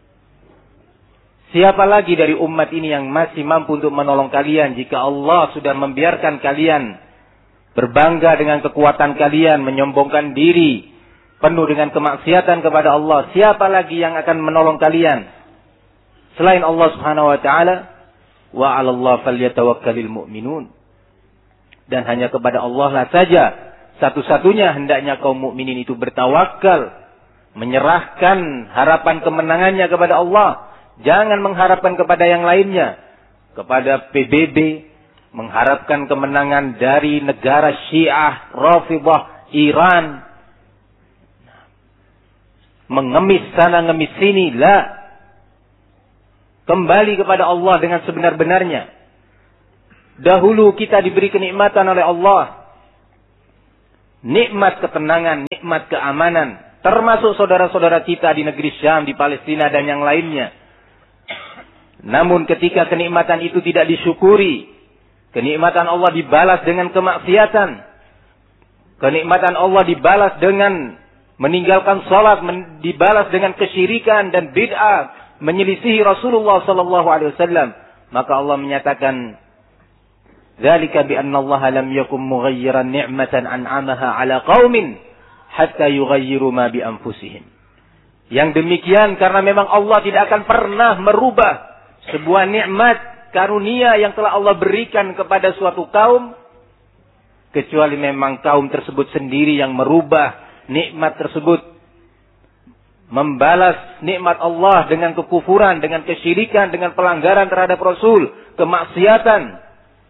Siapa lagi dari umat ini yang masih mampu untuk menolong kalian jika Allah sudah membiarkan kalian berbangga dengan kekuatan kalian, menyombongkan diri, penuh dengan kemaksiatan kepada Allah? Siapa lagi yang akan menolong kalian selain Allah Subhanahu wa taala? Wa 'alallahi falyatawakkalul mu'minun. Dan hanya kepada Allah lah saja satu-satunya hendaknya kaum mukminin itu bertawakal, menyerahkan harapan kemenangannya kepada Allah. Jangan mengharapkan kepada yang lainnya, kepada PBB, mengharapkan kemenangan dari negara Syiah, Rafidhah, Iran, mengemis sana, ngemis sini. La. Kembali kepada Allah dengan sebenar-benarnya. Dahulu kita diberi kenikmatan oleh Allah. Nikmat ketenangan, nikmat keamanan. termasuk saudara-saudara kita di negeri Syam, di Palestina dan yang lainnya. Namun ketika kenikmatan itu tidak disyukuri, kenikmatan Allah dibalas dengan kemaksiatan, kenikmatan Allah dibalas dengan meninggalkan salat, dibalas dengan kesyirikan dan bid'ah, menyelisihi Rasulullah sallallahu alaihi wasallam, maka Allah menyatakan, "Dzalika bi anna Allah lam yakum mughayyiran ni'matan an'amaha 'ala qaumin hatta yughayyiru ma bi anfusihim." Yang demikian karena memang Allah tidak akan pernah merubah sebuah nikmat karunia yang telah Allah berikan kepada suatu kaum, kecuali memang kaum tersebut sendiri yang merubah nikmat tersebut, membalas nikmat Allah dengan kekufuran, dengan kesyirikan, dengan pelanggaran terhadap Rasul, kemaksiatan.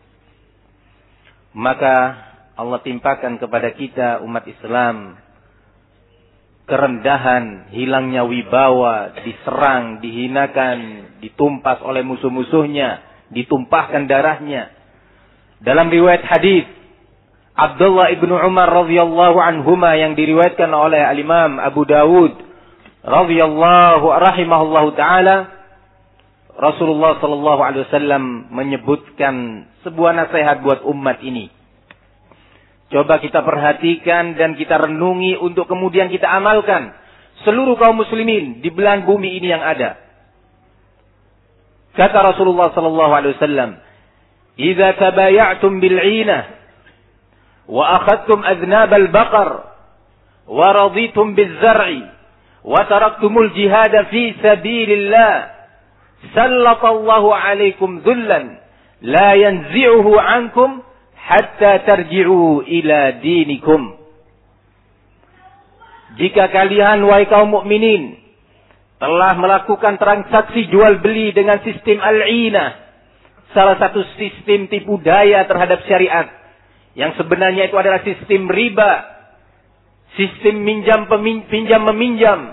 Maka Allah timpakan kepada kita umat Islam kerendahan, hilangnya wibawa, diserang, dihinakan, ditumpas oleh musuh-musuhnya, ditumpahkan darahnya. Dalam riwayat hadis Abdullah ibnu Umar radhiyallahu anhuma yang diriwayatkan oleh al-Imam Abu Dawud rahimahullahu taala, Rasulullah sallallahu alaihi wasallam menyebutkan sebuah nasihat buat umat ini. Coba kita perhatikan dan kita renungi untuk kemudian kita amalkan. Seluruh kaum muslimin di belahan bumi ini yang ada. Kata Rasulullah sallallahu alaihi wasallam, "Idza tabaya'tum bil 'inah wa akhadtum adnab al-baqar wa raditum biz-zar'i wa taraktumul jihad fi sabilillah, sallatallahu 'alaikum dhullan la yanzi'uhu 'ankum hatta tarji'u ila dinikum." Jika kalian wahai kaum mukminin telah melakukan transaksi jual beli dengan sistem al-'inah, salah satu sistem tipu daya terhadap syariat, yang sebenarnya itu adalah sistem riba, sistem pinjam meminjam,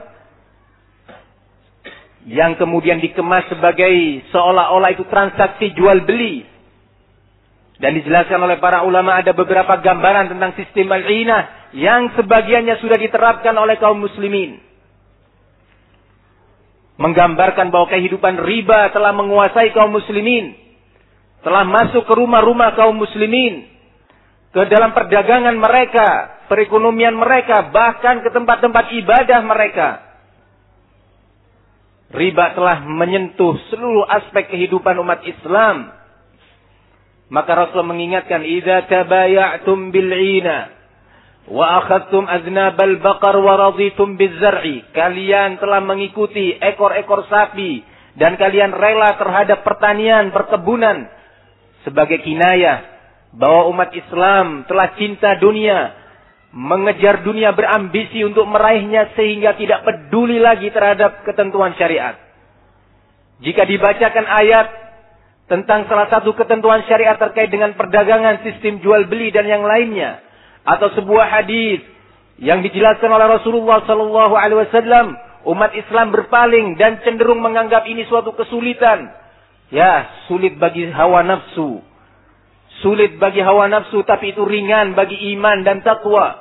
yang kemudian dikemas sebagai seolah-olah itu transaksi jual beli. Dan dijelaskan oleh para ulama ada beberapa gambaran tentang sistem al-'inah yang sebagiannya sudah diterapkan oleh kaum muslimin. Menggambarkan bahwa kehidupan riba telah menguasai kaum muslimin, telah masuk ke rumah-rumah kaum muslimin, ke dalam perdagangan mereka, perekonomian mereka, bahkan ke tempat-tempat ibadah mereka. Riba telah menyentuh seluruh aspek kehidupan umat Islam. Maka Rasul mengingatkan, "Idza tabaya'tum bil 'ina wa akhadtum aznabal baqar wa raditum biz-zar'i." Kalian telah mengikuti ekor-ekor sapi dan kalian rela terhadap pertanian, perkebunan, sebagai kinayah bahwa umat Islam telah cinta dunia, mengejar dunia, berambisi untuk meraihnya sehingga tidak peduli lagi terhadap ketentuan syariat. Jika dibacakan ayat tentang salah satu ketentuan syariat terkait dengan perdagangan, sistem jual beli dan yang lainnya, atau sebuah hadis yang dijelaskan oleh Rasulullah sallallahu alaihi wasallam, umat Islam berpaling dan cenderung menganggap ini suatu kesulitan. Ya, sulit bagi hawa nafsu. Sulit bagi hawa nafsu, tapi itu ringan bagi iman dan takwa.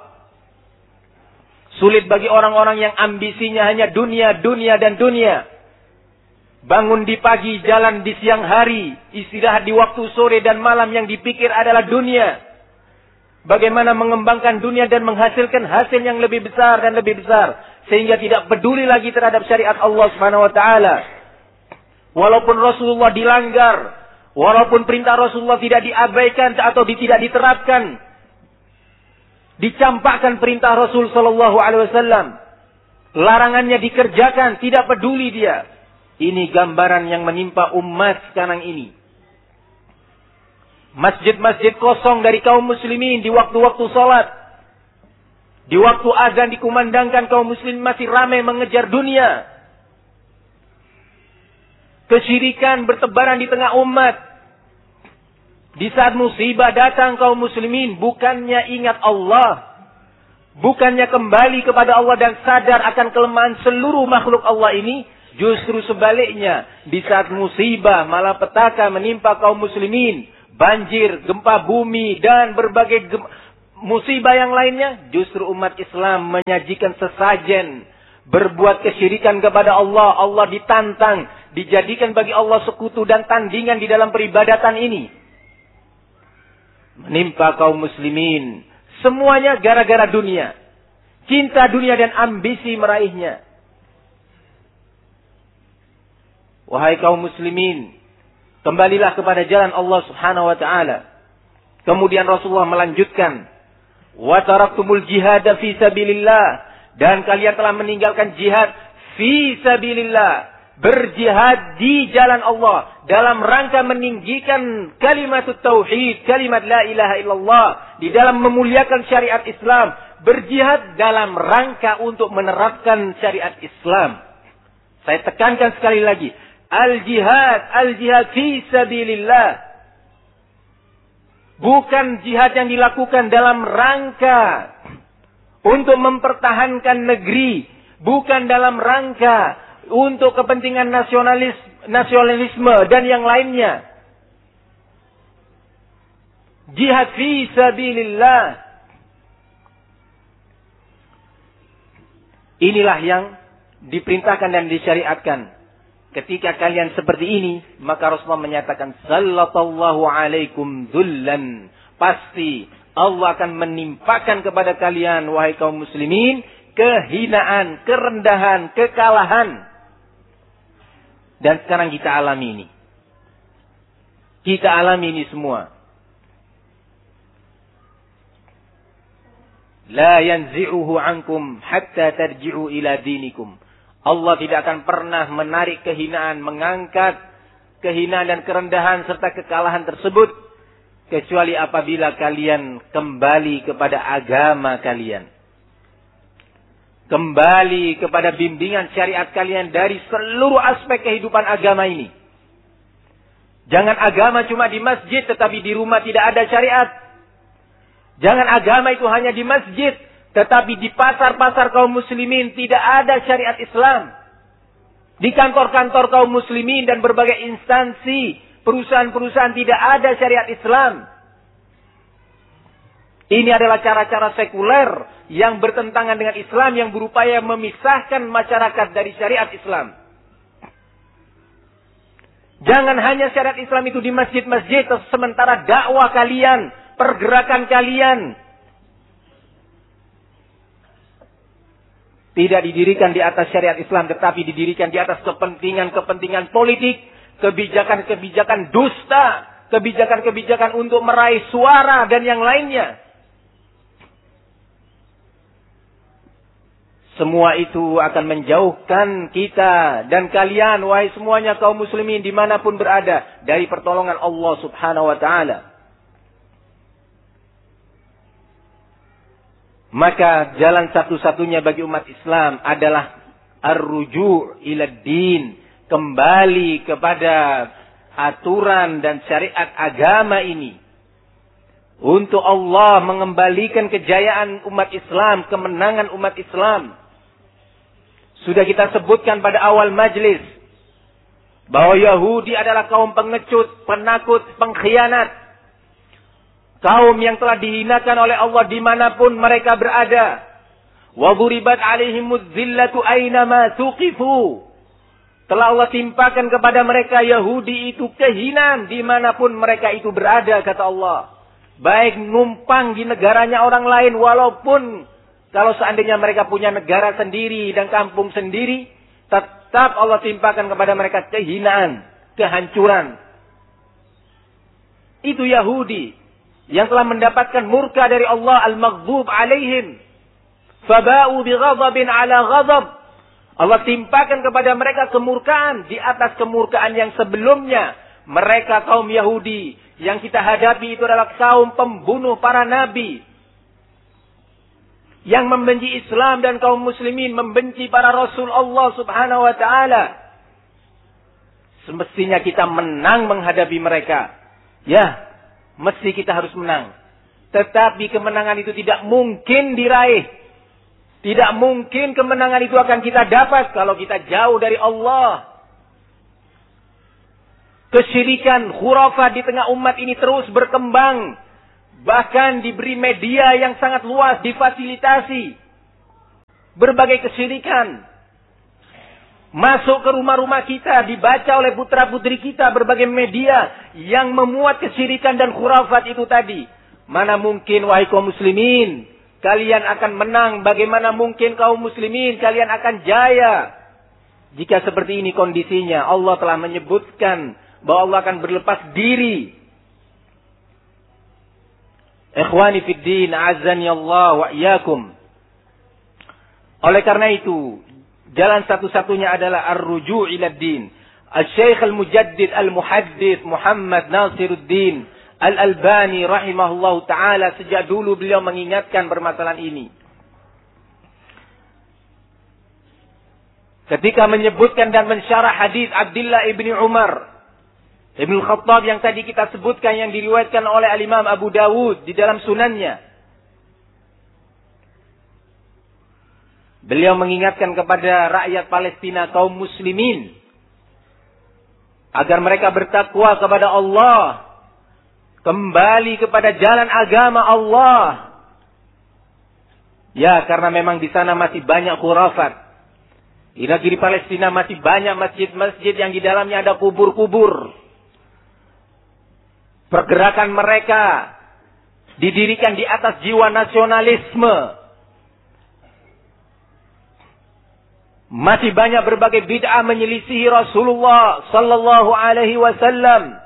Sulit bagi orang-orang yang ambisinya hanya dunia, dunia dan dunia. Bangun di pagi, jalan di siang hari, istirahat di waktu sore dan malam, yang dipikir adalah dunia. Bagaimana mengembangkan dunia dan menghasilkan hasil yang lebih besar dan lebih besar, sehingga tidak peduli lagi terhadap syariat Allah Subhanahu wa taala. Walaupun Rasulullah dilanggar, walaupun perintah Rasulullah tidak diabaikan atau tidak diterapkan, dicampakkan perintah Rasul sallallahu alaihi wasallam, larangannya dikerjakan, tidak peduli dia. Ini gambaran yang menimpa umat sekarang ini. Masjid-masjid kosong dari kaum muslimin di waktu-waktu salat. Di waktu azan dikumandangkan, kaum muslimin masih ramai mengejar dunia. Kesyirikan bertebaran di tengah umat. Di saat musibah datang, kaum muslimin bukannya ingat Allah, bukannya kembali kepada Allah dan sadar akan kelemahan seluruh makhluk Allah ini, justru sebaliknya, di saat musibah malapetaka menimpa kaum muslimin, banjir, gempa bumi, dan berbagai musibah yang lainnya, justru umat Islam menyajikan sesajen, berbuat kesyirikan kepada Allah. Allah ditantang, dijadikan bagi Allah sekutu dan tandingan di dalam peribadatan ini. Menimpa kaum muslimin, semuanya gara-gara dunia. Cinta dunia dan ambisi meraihnya. Wahai kaum muslimin, kembalilah kepada jalan Allah Subhanahu wa taala. Kemudian Rasulullah melanjutkan, wa taraktumul jihad fi sabilillah, dan kalian telah meninggalkan jihad fi sabilillah, berjihad di jalan Allah dalam rangka meninggikan kalimat tauhid, kalimat la ilaha illallah, di dalam memuliakan syariat Islam, berjihad dalam rangka untuk menerapkan syariat Islam. Saya tekankan sekali lagi, al-jihad fi sabilillah. Bukan jihad yang dilakukan dalam rangka untuk mempertahankan negeri. Bukan dalam rangka untuk kepentingan nasionalisme dan yang lainnya. Jihad fi sabilillah. Inilah yang diperintahkan dan disyariatkan. Ketika kalian seperti ini, maka Rasulullah menyatakan, sallallahu alaikum dzullan. Pasti Allah akan menimpakan kepada kalian, wahai kaum muslimin, kehinaan, kerendahan, kekalahan. Dan sekarang kita alami ini. Kita alami ini semua. La yanzi'uhu ankum hatta tarji'u ila dinikum. Allah tidak akan pernah menarik kehinaan, mengangkat kehinaan dan kerendahan serta kekalahan tersebut, kecuali apabila kalian kembali kepada agama kalian. Kembali kepada bimbingan syariat kalian dari seluruh aspek kehidupan agama ini. Jangan agama cuma di masjid, tetapi di rumah tidak ada syariat. Jangan agama itu hanya di masjid, tetapi di pasar-pasar kaum muslimin tidak ada syariat Islam. Di kantor-kantor kaum muslimin dan berbagai instansi, perusahaan-perusahaan tidak ada syariat Islam. Ini adalah cara-cara sekuler yang bertentangan dengan Islam, yang berupaya memisahkan masyarakat dari syariat Islam. Jangan hanya syariat Islam itu di masjid-masjid, sementara dakwah kalian, pergerakan kalian tidak didirikan di atas syariat Islam, tetapi didirikan di atas kepentingan-kepentingan politik, kebijakan-kebijakan dusta, kebijakan-kebijakan untuk meraih suara dan yang lainnya. Semua itu akan menjauhkan kita dan kalian, wahai semuanya kaum muslimin dimanapun berada, dari pertolongan Allah Subhanahu wa ta'ala. Maka jalan satu-satunya bagi umat Islam adalah ar-ruju' ila din, kembali kepada aturan dan syariat agama ini. Untuk Allah mengembalikan kejayaan umat Islam, kemenangan umat Islam. Sudah kita sebutkan pada awal majlis bahwa Yahudi adalah kaum pengecut, penakut, pengkhianat. Kaum yang telah dihinakan oleh Allah dimanapun mereka berada. Wa duribat alaihimuz zillatu aynama tuqifu. Telah Allah timpakan kepada mereka Yahudi itu kehinaan dimanapun mereka itu berada, kata Allah. Baik numpang di negaranya orang lain, walaupun kalau seandainya mereka punya negara sendiri dan kampung sendiri, tetap Allah timpakan kepada mereka kehinaan, kehancuran. Itu Yahudi yang telah mendapatkan murka dari Allah, al-maghdub alaihim. Faba'u bighadabin ala ghadab. Allah timpakan kepada mereka kemurkaan di atas kemurkaan yang sebelumnya. Mereka kaum Yahudi yang kita hadapi itu adalah kaum pembunuh para nabi. Yang membenci Islam dan kaum muslimin, membenci para rasul Allah Subhanahu wa ta'ala. Semestinya kita menang menghadapi mereka. Ya, mesti kita harus menang. Tetapi kemenangan itu tidak mungkin diraih. Tidak mungkin kemenangan itu akan kita dapat kalau kita jauh dari Allah. Kesyirikan, khurafat di tengah umat ini terus berkembang. Bahkan diberi media yang sangat luas, difasilitasi berbagai kesyirikan. Masuk ke rumah-rumah kita, dibaca oleh putra-putri kita berbagai media yang memuat kesyirikan dan khurafat itu tadi. Mana mungkin wahai kaum muslimin, kalian akan menang. Bagaimana mungkin kaum muslimin, kalian akan jaya. Jika seperti ini kondisinya, Allah telah menyebutkan bahwa Allah akan berlepas diri. Ikhwani fid din, azani Allah wa iyyakum. Oleh karena itu, jalan satu-satunya adalah ar-ruju' ila din. Al-Syekh Al-Mujaddid Al-Muhaddits Muhammad Nasiruddin Al-Albani rahimahullahu taala sejak dulu beliau mengingatkan permasalahan ini. Ketika menyebutkan dan mensyarah hadis Abdullah ibni Umar Ibn Khattab yang tadi kita sebutkan, yang diriwayatkan oleh Al-Imam Abu Dawud di dalam sunannya. Beliau mengingatkan kepada rakyat Palestina, kaum muslimin, agar mereka bertakwa kepada Allah, kembali kepada jalan agama Allah. Ya, karena memang di sana masih banyak khurafat. Di negeri Palestina masih banyak masjid-masjid yang di dalamnya ada kubur-kubur. Pergerakan mereka didirikan di atas jiwa nasionalisme. Masih banyak berbagai bid'ah menyelisihi Rasulullah sallallahu alaihi wasallam.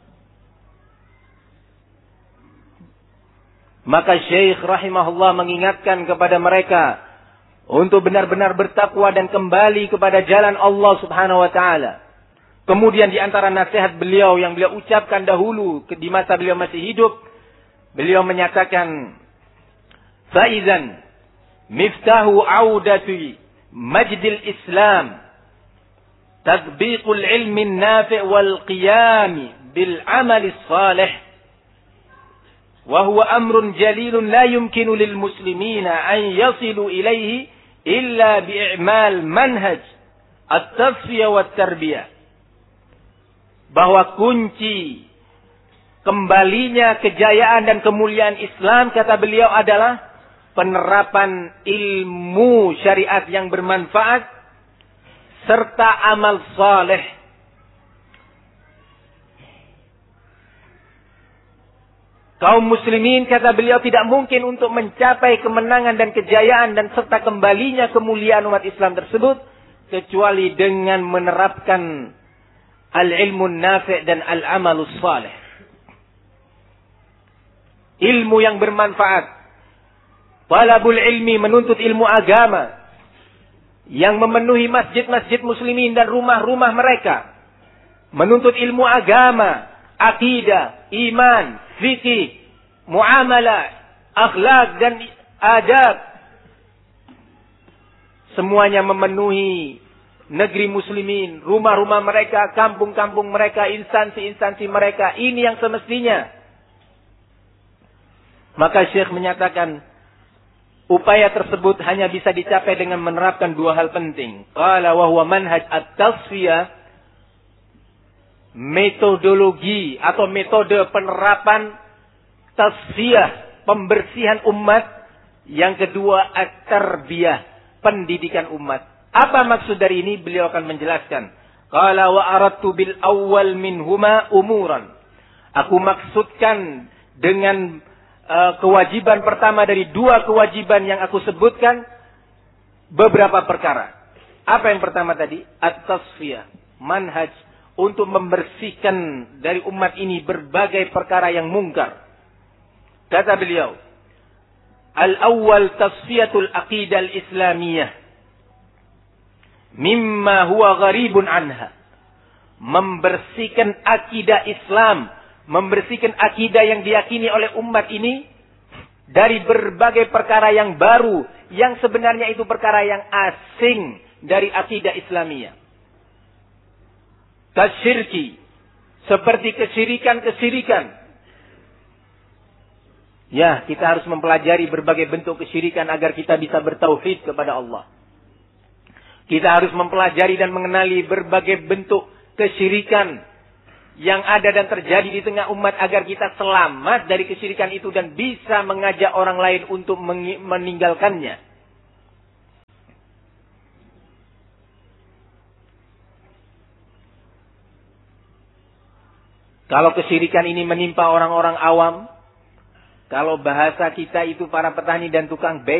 Maka Syekh rahimahullah mengingatkan kepada mereka untuk benar-benar bertakwa dan kembali kepada jalan Allah Subhanahu wa taala. Kemudian di antara nasihat beliau yang beliau ucapkan dahulu di masa beliau masih hidup, beliau menyatakan, "Faizan miftahu audati majdil Islam tatbiqul ilmi nafi' wal qiyam bil amali salih wa huwa amrun jalilun la yumkinu lil muslimina an yasilu ilayhi illa bi'i'mal manhaj at-tasfiyah wat tarbiyah." Bahwa kunci kembalinya kejayaan dan kemuliaan Islam, kata beliau, adalah penerapan ilmu syariat yang bermanfaat serta amal saleh. Kaum muslimin, kata beliau, tidak mungkin untuk mencapai kemenangan dan kejayaan dan serta kembalinya kemuliaan umat Islam tersebut kecuali dengan menerapkan al-ilmu nafi' dan al-amalus salih. Ilmu yang bermanfaat. Talabul ilmi, menuntut ilmu agama yang memenuhi masjid-masjid muslimin dan rumah-rumah mereka. Menuntut ilmu agama, akidah, iman, fikih, muamalah, akhlak dan adab. Semuanya memenuhi negeri muslimin, rumah-rumah mereka, kampung-kampung mereka, instansi-instansi mereka. Ini yang semestinya. Maka Syekh menyatakan, upaya tersebut hanya bisa dicapai dengan menerapkan dua hal penting. Qala wa huwa manhaj at-tasfiyah, metodologi atau metode penerapan tasfiyah, pembersihan umat. Yang kedua, at-tarbiyah, pendidikan umat. Apa maksud dari ini? Beliau akan menjelaskan. Qala wa aradtu bil awwal minhuma umuran. Aku maksudkan dengan kewajiban pertama dari dua kewajiban yang aku sebutkan beberapa perkara. Apa yang pertama tadi? At-tasfiyah, manhaj untuk membersihkan dari umat ini berbagai perkara yang mungkar. Kata beliau, al-awwal tasfiyatul aqidah al-islamiyah mimma huwa gharibun anha. Membersihkan akidah Islam, membersihkan akidah yang diyakini oleh umat ini dari berbagai perkara yang baru, yang sebenarnya itu perkara yang asing dari akidah Islamiyah. Kasyirki, seperti kesyirikan-kesyirikan. Ya, kita harus mempelajari berbagai bentuk kesyirikan agar kita bisa bertauhid kepada Allah. Kita harus mempelajari dan mengenali berbagai bentuk kesyirikan yang ada dan terjadi di tengah umat agar kita selamat dari kesyirikan itu dan bisa mengajak orang lain untuk meninggalkannya. Kalau kesyirikan ini menimpa orang-orang awam, kalau bahasa kita itu para petani dan tukang becak,